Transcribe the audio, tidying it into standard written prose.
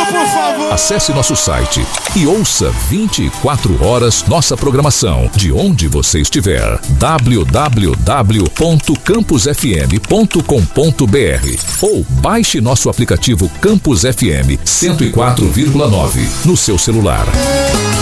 por favor. Acesse nosso site e ouça 24 horas nossa programação de onde você estiver. www.campusfm.com.br ou baixe nosso aplicativo Campus FM 104,9 no seu celular.